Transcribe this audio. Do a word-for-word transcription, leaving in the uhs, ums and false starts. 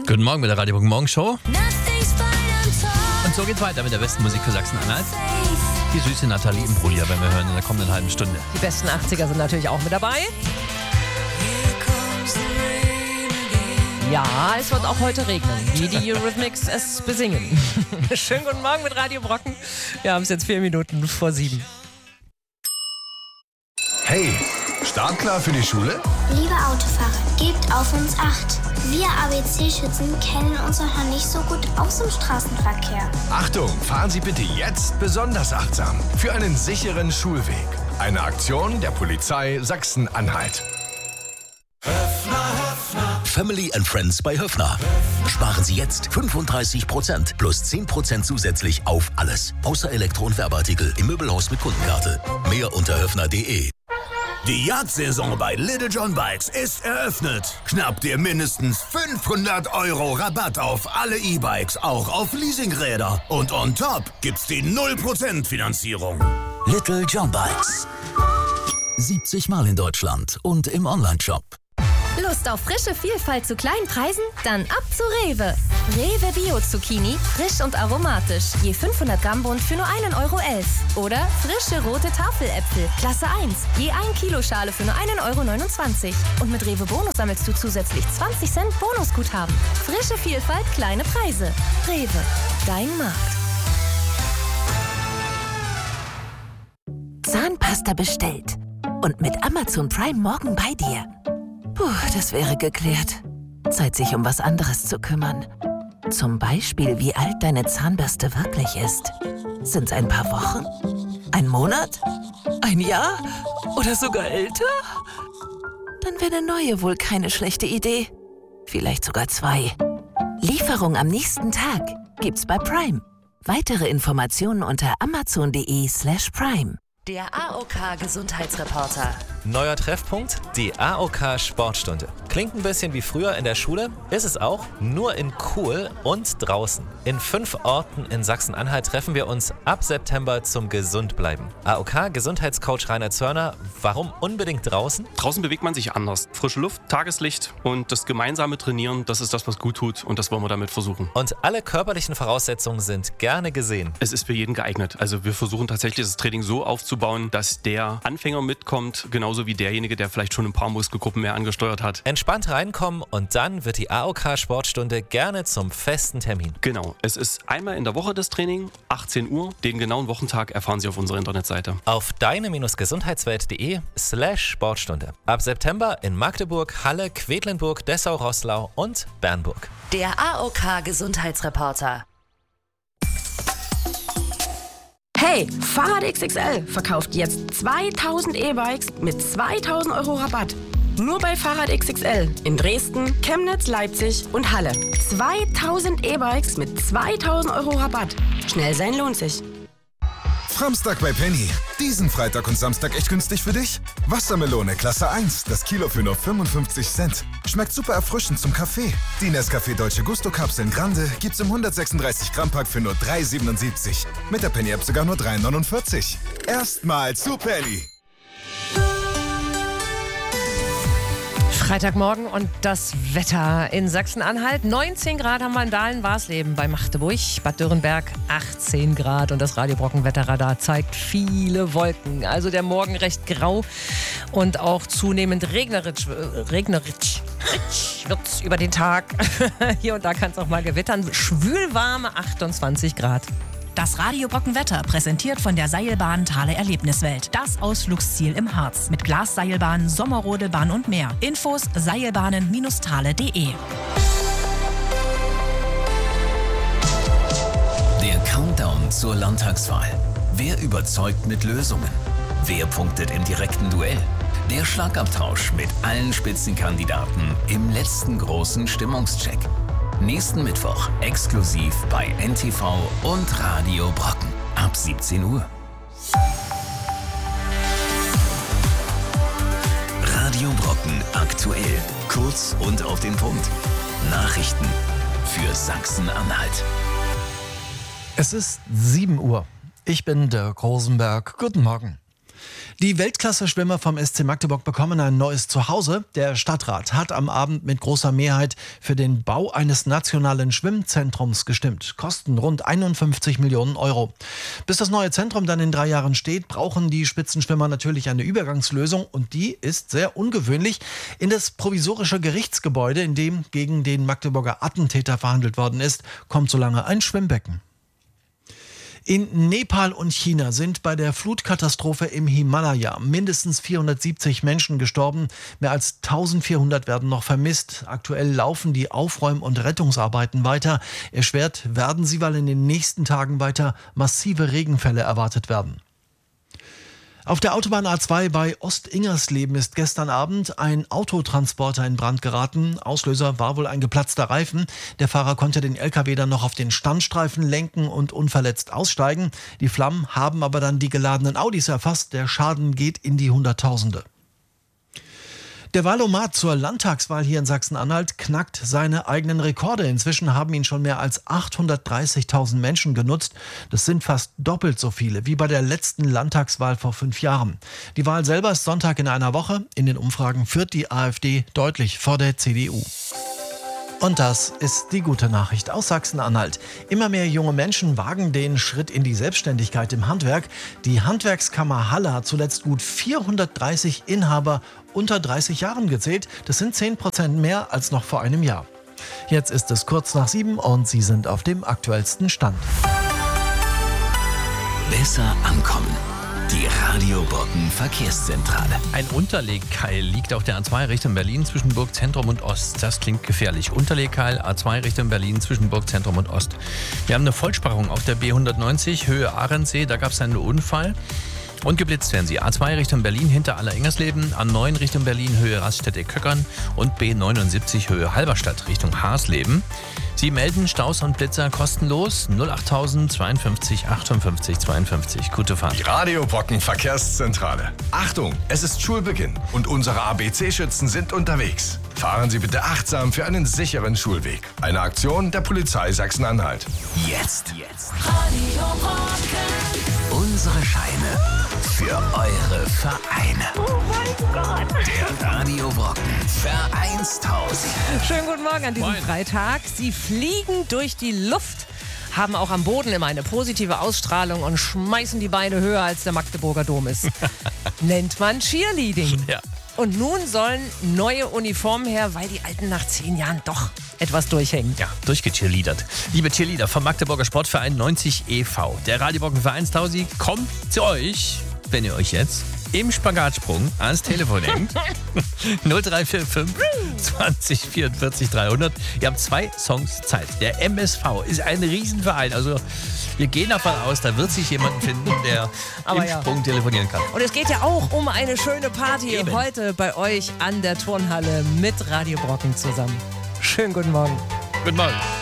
Guten Morgen mit der Radio Morgen Show. Und so geht's weiter mit der besten Musik für Sachsen-Anhalt. Die süße Nathalie Imbruglia, wenn wir hören in der kommenden halben Stunde. Die besten achtziger sind natürlich auch mit dabei. Ja, es wird auch heute regnen, wie die Eurythmics es besingen. Schönen guten Morgen mit Radio Brocken. Wir haben es jetzt vier Minuten vor sieben. Hey, startklar für die Schule? Liebe Autofahrer, gebt auf uns Acht. Wir A B C-Schützen kennen uns noch nicht so gut aus im Straßenverkehr. Achtung, fahren Sie bitte jetzt besonders achtsam für einen sicheren Schulweg. Eine Aktion der Polizei Sachsen-Anhalt. Family and Friends bei Höffner. Sparen Sie jetzt fünfunddreißig Prozent plus zehn Prozent zusätzlich auf alles. Außer Elektro- und Werbeartikel im Möbelhaus mit Kundenkarte. Mehr unter höffner punkt de. Die Jagdsaison bei Little John Bikes ist eröffnet. Schnapp dir mindestens fünfhundert Euro Rabatt auf alle E-Bikes, auch auf Leasingräder. Und on top gibt's die null Prozent Finanzierung. Little John Bikes. siebzig Mal in Deutschland und im Onlineshop. Lust auf frische Vielfalt zu kleinen Preisen? Dann ab zu Rewe. Rewe Bio-Zucchini, frisch und aromatisch. Je fünfhundert Gramm Bund für nur einen Euro elf. Oder frische rote Tafeläpfel, Klasse eins. Je ein Kilo Schale für nur einen Euro neunundzwanzig. Und mit Rewe Bonus sammelst du zusätzlich zwanzig Cent Bonusguthaben. Frische Vielfalt, kleine Preise. Rewe, dein Markt. Zahnpasta bestellt. Und mit Amazon Prime morgen bei dir. Puh, das wäre geklärt. Zeit, sich um was anderes zu kümmern. Zum Beispiel, wie alt deine Zahnbürste wirklich ist. Sind's ein paar Wochen? Ein Monat? Ein Jahr? Oder sogar älter? Dann wäre eine neue wohl keine schlechte Idee. Vielleicht sogar zwei. Lieferung am nächsten Tag gibt's bei Prime. Weitere Informationen unter amazon punkt de slash prime. Der A O K Gesundheitsreporter. Neuer Treffpunkt, die A O K Sportstunde. Klingt ein bisschen wie früher in der Schule, ist es auch, nur in cool und draußen. In fünf Orten in Sachsen-Anhalt treffen wir uns ab September zum Gesundbleiben. A O K Gesundheitscoach Rainer Zörner, warum unbedingt draußen? Draußen bewegt man sich anders. Frische Luft, Tageslicht und das gemeinsame Trainieren, das ist das, was gut tut und das wollen wir damit versuchen. Und alle körperlichen Voraussetzungen sind gerne gesehen. Es ist für jeden geeignet. Also wir versuchen tatsächlich das Training so aufzubauen, dass der Anfänger mitkommt, genauso wie derjenige, der vielleicht schon ein paar Muskelgruppen mehr angesteuert hat. Entspannt reinkommen und dann wird die A O K Sportstunde gerne zum festen Termin. Genau, es ist einmal in der Woche das Training, achtzehn Uhr. Den genauen Wochentag erfahren Sie auf unserer Internetseite. Auf deine-gesundheitswelt.de slash Sportstunde. Ab September in Magdeburg, Halle, Quedlinburg, Dessau, Roßlau und Bernburg. Der A O K Gesundheitsreporter. Hey, Fahrrad X X L verkauft jetzt zweitausend E-Bikes mit zweitausend Euro Rabatt. Nur bei Fahrrad X X L in Dresden, Chemnitz, Leipzig und Halle. zweitausend E-Bikes mit zweitausend Euro Rabatt. Schnell sein lohnt sich. Framstag bei Penny. Diesen Freitag und Samstag echt günstig für dich? Wassermelone Klasse eins, das Kilo für nur fünfundfünfzig Cent. Schmeckt super erfrischend zum Kaffee. Die Nescafé Dolce Gusto Kapseln Grande gibt's im hundertsechsunddreißig Gramm Pack für nur drei siebenundsiebzig. Mit der Penny App sogar nur drei neunundvierzig. Erstmal zu Penny. Freitagmorgen und das Wetter in Sachsen-Anhalt. neunzehn Grad haben wir in Dahlen-Warsleben bei Magdeburg, Bad Dürrenberg achtzehn Grad und das Radio Brocken Wetterradar zeigt viele Wolken. Also der Morgen recht grau und auch zunehmend regnerisch, regnerisch wird es über den Tag. Hier und da kann es auch mal gewittern. Schwülwarme achtundzwanzig Grad. Das Radio Brocken Wetter präsentiert von der Seilbahn Thale Erlebniswelt. Das Ausflugsziel im Harz. Mit Glasseilbahn, Sommerrodelbahn und mehr. Infos seilbahnen Bindestrich thale punkt de. Der Countdown zur Landtagswahl. Wer überzeugt mit Lösungen? Wer punktet im direkten Duell? Der Schlagabtausch mit allen Spitzenkandidaten im letzten großen Stimmungscheck. Nächsten Mittwoch exklusiv bei N T V und Radio Brocken ab siebzehn Uhr. Radio Brocken aktuell. Kurz und auf den Punkt. Nachrichten für Sachsen-Anhalt. Es ist sieben Uhr. Ich bin Dirk Rosenberg. Guten Morgen. Die Weltklasse-Schwimmer vom S C Magdeburg bekommen ein neues Zuhause. Der Stadtrat hat am Abend mit großer Mehrheit für den Bau eines nationalen Schwimmzentrums gestimmt. Kosten rund einundfünfzig Millionen Euro. Bis das neue Zentrum dann in drei Jahren steht, brauchen die Spitzenschwimmer natürlich eine Übergangslösung. Und die ist sehr ungewöhnlich. In das provisorische Gerichtsgebäude, in dem gegen den Magdeburger Attentäter verhandelt worden ist, kommt solange ein Schwimmbecken. In Nepal und China sind bei der Flutkatastrophe im Himalaya mindestens vierhundertsiebzig Menschen gestorben. Mehr als eintausendvierhundert werden noch vermisst. Aktuell laufen die Aufräum- und Rettungsarbeiten weiter. Erschwert werden sie, weil in den nächsten Tagen weiter massive Regenfälle erwartet werden. Auf der Autobahn A zwei bei Ostingersleben ist gestern Abend ein Autotransporter in Brand geraten. Auslöser war wohl ein geplatzter Reifen. Der Fahrer konnte den L K W dann noch auf den Standstreifen lenken und unverletzt aussteigen. Die Flammen haben aber dann die geladenen Audis erfasst. Der Schaden geht in die Hunderttausende. Der Wahlomat zur Landtagswahl hier in Sachsen-Anhalt knackt seine eigenen Rekorde. Inzwischen haben ihn schon mehr als achthundertdreißigtausend Menschen genutzt. Das sind fast doppelt so viele wie bei der letzten Landtagswahl vor fünf Jahren. Die Wahl selber ist Sonntag in einer Woche. In den Umfragen führt die AfD deutlich vor der C D U. Und das ist die gute Nachricht aus Sachsen-Anhalt. Immer mehr junge Menschen wagen den Schritt in die Selbstständigkeit im Handwerk. Die Handwerkskammer Halle hat zuletzt gut vierhundertdreißig Inhaber unter dreißig Jahren gezählt. Das sind zehn Prozent mehr als noch vor einem Jahr. Jetzt ist es kurz nach sieben und Sie sind auf dem aktuellsten Stand. Besser ankommen. Die Radio Brocken Verkehrszentrale. Ein Unterlegkeil liegt auf der A zwei Richtung Berlin zwischen Burgzentrum und Ost. Das klingt gefährlich. Unterlegkeil, A zwei Richtung Berlin zwischen Burgzentrum und Ost. Wir haben eine Vollsperrung auf der B hundertneunzig, Höhe Ahrensee. Da gab es einen Unfall. Und geblitzt werden Sie. A zwei Richtung Berlin hinter Allerengersleben, A neun Richtung Berlin Höhe Raststätte-Köckern und B neunundsiebzig Höhe Halberstadt Richtung Haarsleben. Sie melden Staus und Blitzer kostenlos null achttausend zweiundfünfzig achtundfünfzig zweiundfünfzig. Gute Fahrt. Die Radio Brocken Verkehrszentrale. Achtung, es ist Schulbeginn und unsere A B C-Schützen sind unterwegs. Fahren Sie bitte achtsam für einen sicheren Schulweg. Eine Aktion der Polizei Sachsen-Anhalt. Jetzt. Jetzt. Radio Brocken. Unsere Scheine für eure Vereine. Oh mein Gott. Der Radio Brocken Vereinstausend. Schönen guten Morgen an diesem Moin. Freitag. Sie fliegen durch die Luft, haben auch am Boden immer eine positive Ausstrahlung und schmeißen die Beine höher als der Magdeburger Dom ist. Nennt man Cheerleading. Ja. Und nun sollen neue Uniformen her, weil die alten nach zehn Jahren doch etwas durchhängen. Ja, durchgecheerleadert. Liebe Cheerleader vom Magdeburger Sportverein neunzig e V. Der Radio Brocken Vereinstausi kommt zu euch, wenn ihr euch jetzt im Spagatsprung ans Telefon hängt. null drei vier fünf zwanzig vierundvierzig dreihundert. Ihr habt zwei Songs Zeit. Der M S V ist ein Riesenverein. Also wir gehen davon aus, da wird sich jemand finden, der Aber im ja. Sprung telefonieren kann. Und es geht ja auch um eine schöne Party Eben. heute bei euch an der Turnhalle mit Radio Brocken zusammen. Schönen guten Morgen. Guten Morgen.